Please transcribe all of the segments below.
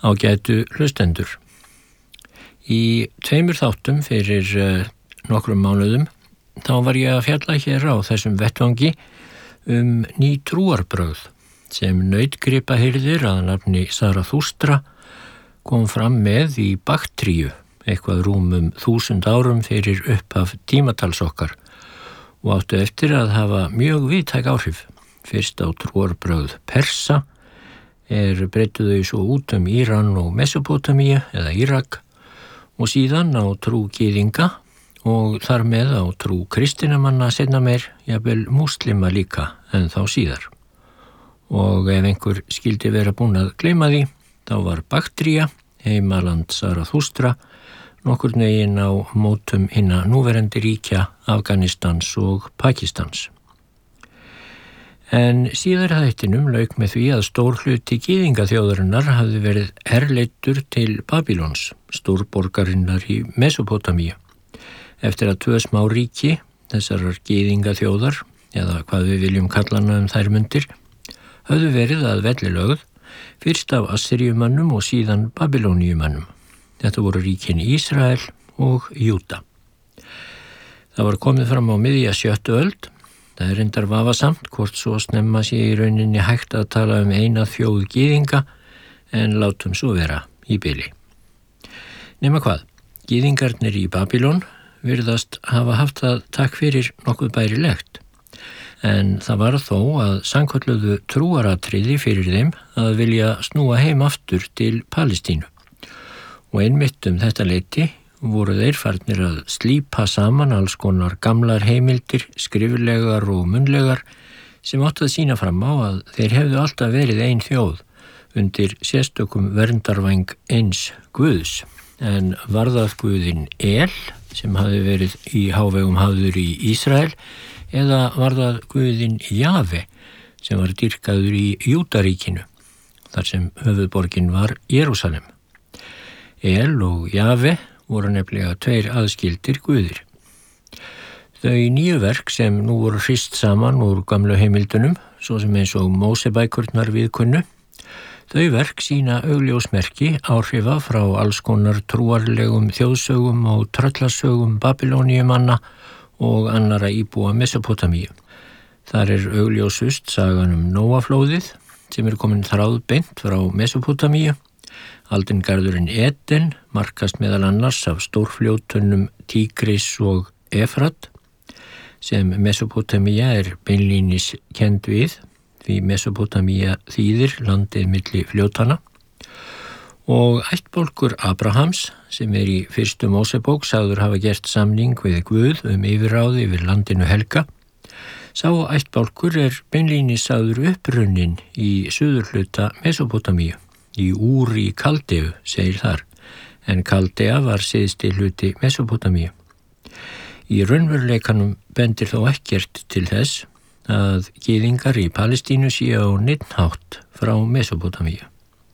Ágætu hlustendur. Í 2 þáttum fyrir nokkrum mánuðum þá var ég að fjalla hér á þessum vettvangi ný trúarbrögð sem nautgripahirðir að nafni Zarathustra kom fram með í Baktríu, eitthvað rúmum 1000 árum fyrir upphaf tímatals okkar og áttu eftir að hafa mjög víðtæk áhrif. Fyrst á trúarbrögð Persa breyttu þau svo út Íran og Mesopótamíu eða Írak og síðan á trú gyðinga og þar með á trú kristinamanna seinna meir, jafnvel múslima líka en þá síðar. Og ef einhver skildi vera búinn að gleyma því, þá var Baktría, heimaland Zarathustra, nokkurn veginn á mótum hinna núverandi ríkja Afganistans og Pakistans. En síðar þættinum lauk með því að stór hluti gyðingaþjóðarinnar hafði verið herleiddur til Babylons, stórborgarinnar í Mesopótamíu. Eftir að 2 smá ríki, þessarar gyðingaþjóðar, eða hvað við viljum kalla hana þær mundir, höfðu verið að velli lögð, fyrst af Assyríumönnum og síðan Babylóníumönnum. Þetta voru ríkin Ísrael og Júda. Það var komið fram á miðja 7. öld. Það reyndar vafasamt hvort svo snemma sé í rauninni hægt að tala eina þjóð gyðinga en látum svo vera í bili. Nema hvað, gyðingarnir í Babylon virðast hafa haft það takk fyrir nokkuð bærilegt. En það var þó að sannkölluðu trúaratriði fyrir þeim að vilja snúa heim aftur til Palestínu. Og einmitt þetta leyti voru þeir farnir að slípa saman alls konar gamlar heimildir, skriflegar og munnlegar sem áttu að sýna fram á að þeir hefðu alltaf verið ein þjóð undir sérstökum verndarvæng eins Guðs. En var það Guðinn El sem hafði verið í hávegum hafður í Ísrael eða var það Guðinn Jave sem var dýrkaður í Júdaríkinu þar sem höfuðborgin var Jerúsalem. El og Jave voru nefnilega 2 aðskildir guðir. Þau 9 verk sem nú voru hrist saman úr gamlu heimildunum, svo sem eins og Mósebækurnar viðkunnu, þau verk sýna augljósmerki áhrifa frá alls konar trúarlegum þjóðsögum og tröllasögum Babylóníumanna og annara íbúa Mesopótamíu. Þar augljósust sagan Nóaflóðið sem komin þráðbeint frá Mesopótamíu. Aldingarðurinn Eden markast meðal annars af stórfljótunum Tígris og Efrat sem Mesopótamía beinlínis kennd við, því Mesopótamía þýðir landið milli fljótana. Og ættbálkur Abrahams sem í 1. Mósebók sagður hafa gert samning við Guð yfirráð yfir landinu helga. Sá ættbálkur beinlínis sagður upprunnin í suðurhluta Mesopótamíu. Í Úr í Kaldeu, segir þar, en Kaldea var syðsti hluti Mesopótamíu. Í raunveruleikanum bendir þó ekkert til þess að gyðingar í Palestínu séu á neinn hátt frá Mesopótamíu.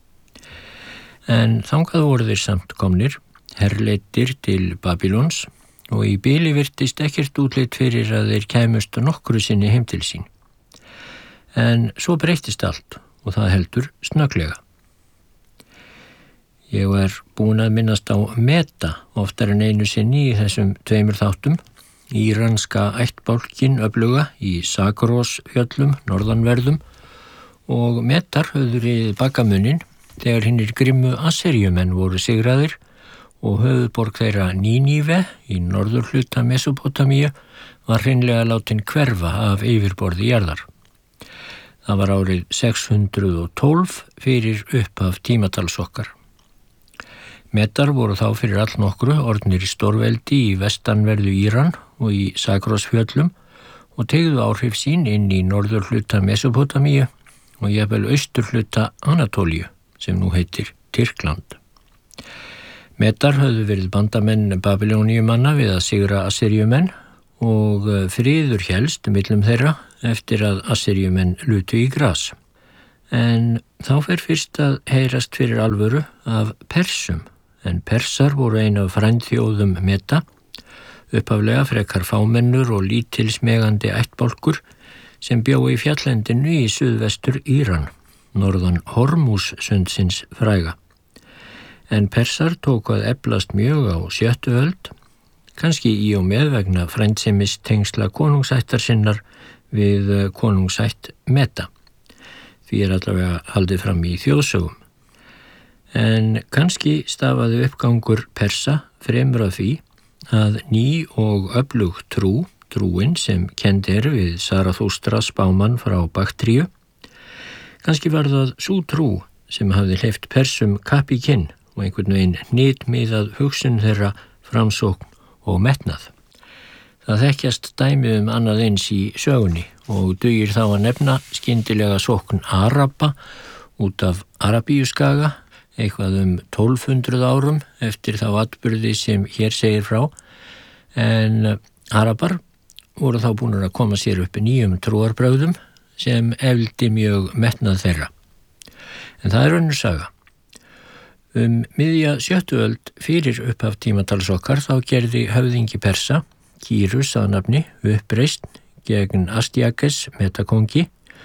En þangað voru þeir samt komnir, herleiddir til Babylons og í bili virtist ekkert útlit fyrir að þeir kæmust nokkru sinni heim til sín. En svo breyttist allt og það heldur snögglega. Ég var búinn að minnast á Meta oftar en einu sinni í þessum 2 þáttum, íranska ættbálkin öfluga í Zagros-fjöllum, norðanverðum og Metar höfðu riðið bakamuninn þegar hinnir grimmu Assyríumenn voru sigraðir og höfuðborg þeirra Níníve í norðurhluta Mesopótamíu var hreinlega látin hverfa af yfirborði jarðar. Það var árið 612 fyrir upphaf tímatals okkar. Metar voru þá fyrir allnokkru orðnir í stórveldi í vestanverðu Íran og í Zagros-fjöllum og teygðu áhrif sín inn í norðurhluta Mesopótamíu og jafnvel austurhluta Anatólíu sem nú heitir Tyrkland. Metar höfðu verið bandamenn Babylóníumanna við að sigra Assyríumenn og friður hélst millum þeirra eftir að Assyríumenn lutu í gras. En þá fer fyrst að heyrast fyrir alvöru af Persum. En Persar voru ein af frændþjóðum Meta, upphaflega frekar fámennur og lítilsmegandi ættbálkur sem bjó í fjallendinu í suðvestur Íran, norðan Hormússundsins fræga. en Persar tóku að eflast mjög á 7. öld, kannski í og með vegna frændsemis tengsla konungsættar sinnar við konungsætt Meda. Því allavega haldið fram í þjóðsögum. En kannski stafaði uppgangur Persa fremur af því að ný og öflug trúin sem kennd við Sarathustra spámann frá Baktríu, kannski var það sú trú sem hafði hleypt Persum kapp í kinn og einhvern veginn hnitmiðað hugsun þeirra framsókn og metnað. Það þekkjast dæmi annað eins í sögunni og dugir þá að nefna skyndilega sókn Araba út af Arabíuskaga, eitthvað 1200 árum eftir þá atburði sem hér segir frá, en Arabar voru þá búnir að koma sér upp nýjum trúarbrögðum sem efldi mjög metnað þeirra. En það önnur saga. Miðja 7. öld fyrir upphaf tímatals okkar þá gerði höfðingi Persa, Kýrus að nafni, uppreisn gegn Astyages Metakongi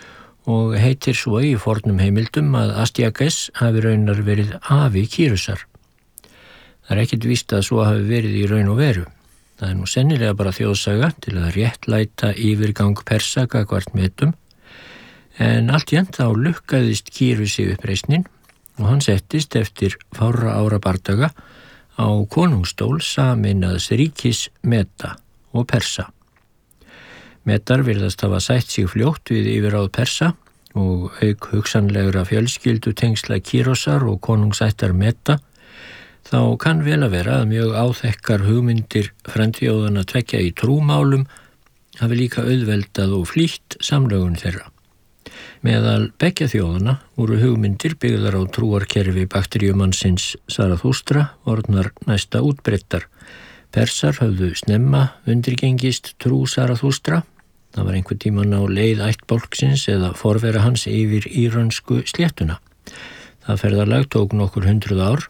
og heitir svo í fornum heimildum að Astyages hafi raunar verið afi Kýrusar. Það ekkert víst að svo hafi verið í raun og veru. Það nú sennilega bara þjóðsaga til að réttlæta yfirgang Persa gagnvart Medum, en alltént þá lukkaðist Kýrusi uppreisnin og hann settist eftir fárra ára bardaga á konungstól sameinaðs ríkis Meda og Persa. Medar virðast hafa sætt sig fljótt við yfirráð Persa og auk hugsanlegra fjölskyldu tengsla Kýrosar og konungsættar Meda, þá kann vel að vera að mjög áþekkar hugmyndir frændþjóðanna tveggja í trúmálum hafi líka auðveldað og flýtt samlögun þeirra. Meðal beggja þjóðana voru hugmyndir byggðar á trúarkerfi Bakteríumannsins Sarathustra orðnar næsta útbreittar. Persar höfðu snemma undirgengist trú Sarathustra. Það var einhver tímann á leið ættbálksins eða forvera hans yfir írönsku sléttuna. Það ferðalag tók nokkur 100 ár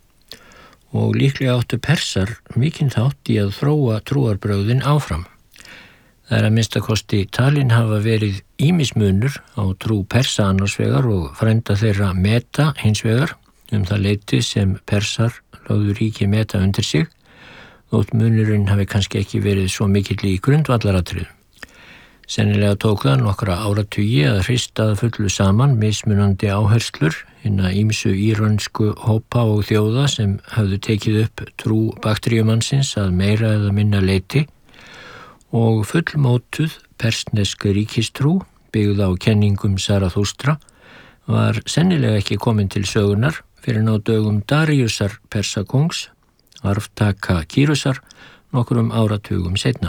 og líklega áttu Persar mikinn þátt í að þróa trúarbrögðin áfram. Það að minnstakosti talin hafa verið ýmismunur á trú Persa annars vegar og frænda þeirra Meda hins vegar, það leyti sem Persar lögðu ríki Meda undir sig, þótt munurinn hafi kannski ekki verið svo mikill í grundvallaratriðum. Sennilega tók það nokkra áratugi að hrista að fullu saman mismunandi áherslur hinna ýmsu írönsku hópa og þjóða sem hafðu tekið upp trú Bakteríumannsins að meira eða minna leyti og fullmótuð persnesk ríkistrú byggð á kenningum Sarathustra var sennilega ekki komin til sögunar fyrir á dögum Daríusar Persakongs, arftaka Kýrusar, nokkrum áratugum seinna.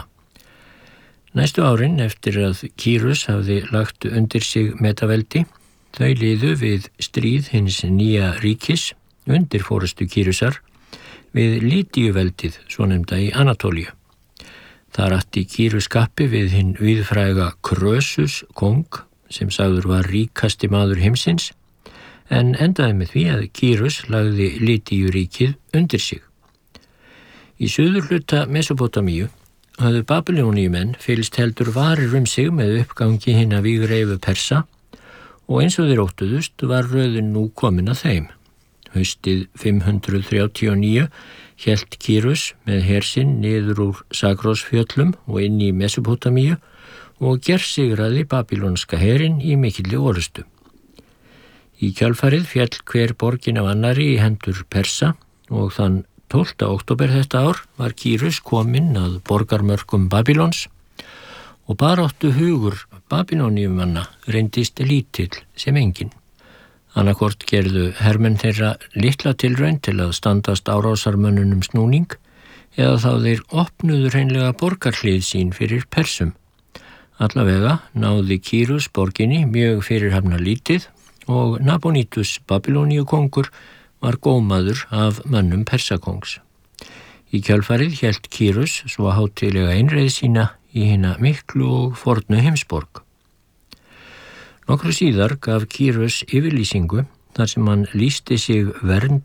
Næstu árin eftir að Kýrus hafði lagt undir sig Medaveldi, þau liðu við stríð hins nýja ríkis undir forystu Kýrusar við Lýdíuveldið, svonefnda í Anatólíu. Þar átti Kýrus kappi við hinn víðfræga Krösus kong sem sagður var ríkasti maður heimsins, en endaði með því að Kýrus lagði Lýdíuríkið undir sig. Í suðurhluta Mesópótamíu hafðu Babylóníumenn fylgst heldur varir sig með uppgangi hinna vígreifu Persa og eins og þeir óttuðust var röðin nú komin að þeim. Haustið 539 hélt Kýrus með her sinn niður úr Sagrósfjöllum og inn í Mesópótamíu og gersigraði babylonska herinn í mikilli orustu. Í kjölfarið féll hver borgin af annari í hendur Persa og þann 12. október þetta ár var Kýrus kominn að borgarmörkum Babylons og baráttu hugur Babylóníumanna reyndist lítill sem enginn. Annarkvort gerðu hermenn þeirra litla tilraun til að standast árásarmönnunum snúning eða þá þeir opnuðu hreinlega borgarhlið sín fyrir Persum. Allavega náði Kýrus borginni mjög fyrirhafna lítið og Nabónítus Babylóníukongur var gómaður af mönnum Persakongs. Í kjölfarið hélt Kýrus svo hátíðlega einreið sína í hina miklu og fornu heimsborg. Nokkru síðar gaf Kýrus yfirlýsingu þar sem hann lýsti sig vernd